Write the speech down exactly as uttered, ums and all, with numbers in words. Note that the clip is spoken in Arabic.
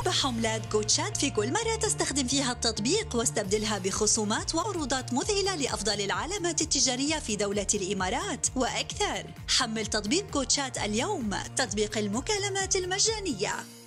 بحملات كوتشات في كل مرة تستخدم فيها التطبيق، واستبدلها بخصومات وعروضات مذهلة لأفضل العلامات التجارية في دولة الإمارات وأكثر. حمل تطبيق كوتشات اليوم، تطبيق المكالمات المجانية.